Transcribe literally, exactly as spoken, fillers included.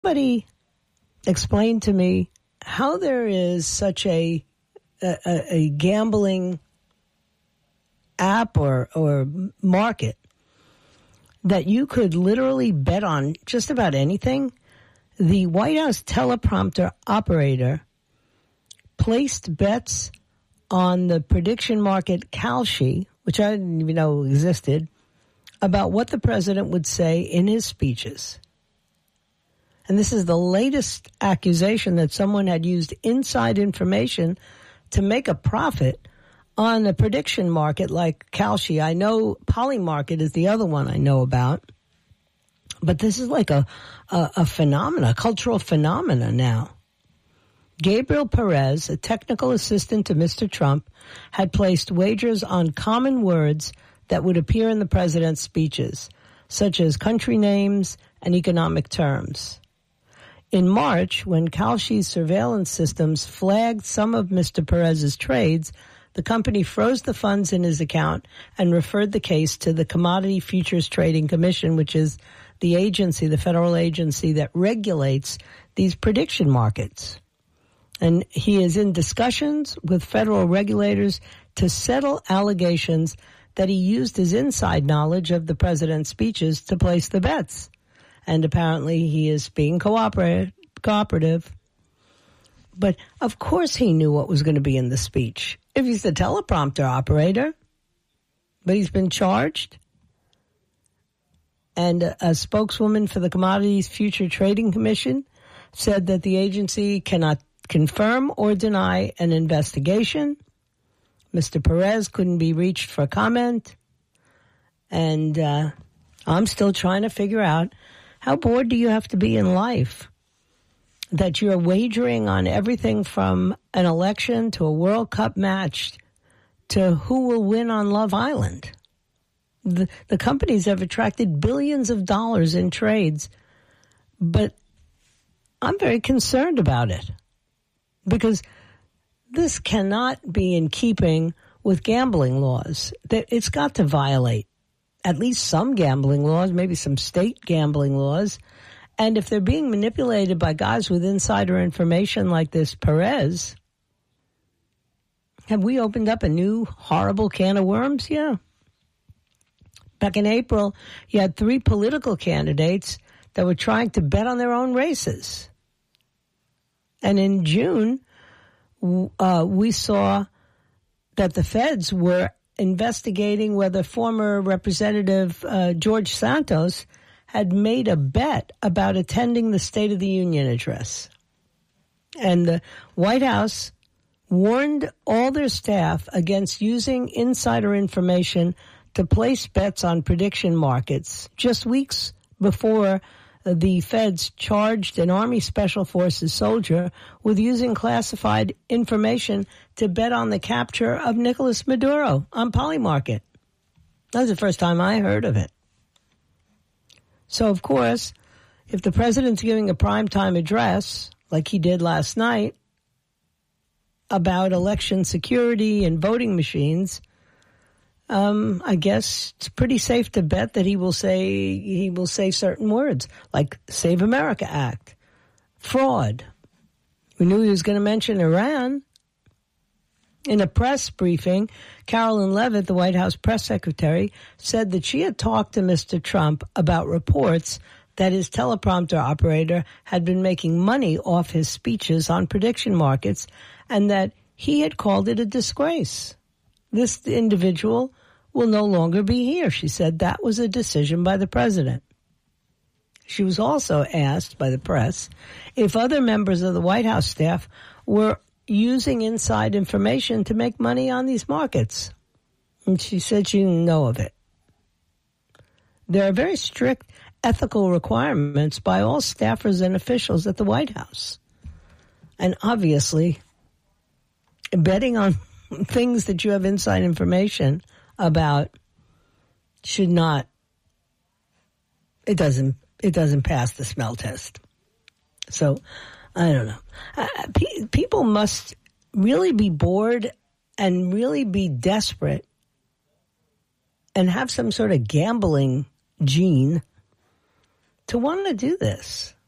somebody explain to me how there is such a a, a gambling app or or market that you could literally bet on just about anything. The White House teleprompter operator placed bets on the prediction market Kalshi, which I didn't even know existed, about what the president would say in his speeches. And this is the latest accusation that someone had used inside information to make a profit on the prediction market like Kalshi. I know Polymarket is the other one I know about. But this is like a, a, a phenomena, a cultural phenomena now. Gabriel Perez, a technical assistant to Mister Trump, had placed wagers on common words that would appear in the president's speeches, such as country names and economic terms. In March, when Kalshi's surveillance systems flagged some of Mister Perez's trades, the company froze the funds in his account and referred the case to the Commodity Futures Trading Commission, which is the agency, the federal agency that regulates these prediction markets. And he is in discussions with federal regulators to settle allegations that he used his inside knowledge of the president's speeches to place the bets. And apparently he is being cooperative. cooperative. But of course he knew what was going to be in the speech. If he's the teleprompter operator, but he's been charged. And a, a spokeswoman for the Commodities Future Trading Commission said that the agency cannot confirm or deny an investigation. Mister Perez couldn't be reached for comment. And uh, I'm still trying to figure out, how bored do you have to be in life that you're wagering on everything from an election to a World Cup match to who will win on Love Island? The, the companies have attracted billions of dollars in trades, but I'm very concerned about it because this cannot be in keeping with gambling laws. It's got to violate at least some gambling laws, maybe some state gambling laws. And if they're being manipulated by guys with insider information like this Perez, have we opened up a new horrible can of worms? Yeah. Back in April, you had three political candidates that were trying to bet on their own races. And in June, uh, we saw that the feds were investigating whether former Representative uh, George Santos had made a bet about attending the State of the Union address. And the White House warned all their staff against using insider information to place bets on prediction markets just weeks before the feds charged an Army Special Forces soldier with using classified information to bet on the capture of Nicolas Maduro on Polymarket. That was the first time I heard of it. So, of course, if the president's giving a primetime address, like he did last night, about election security and voting machines, um, I guess it's pretty safe to bet that he will say he will say certain words, like Save America Act, fraud. We knew he was going to mention Iran. In a press briefing, Carolyn Levitt, the White House press secretary, said that she had talked to Mister Trump about reports that his teleprompter operator had been making money off his speeches on prediction markets and that he had called it a disgrace. This individual will no longer be here. She said that was a decision by the president. She was also asked by the press if other members of the White House staff were using inside information to make money on these markets. And she said she didn't know of it. There are very strict ethical requirements by all staffers and officials at the White House. And obviously, betting on things that you have inside information about should not, it doesn't, it doesn't pass the smell test. So, I don't know. Uh, pe- people must really be bored and really be desperate and have some sort of gambling gene to want to do this.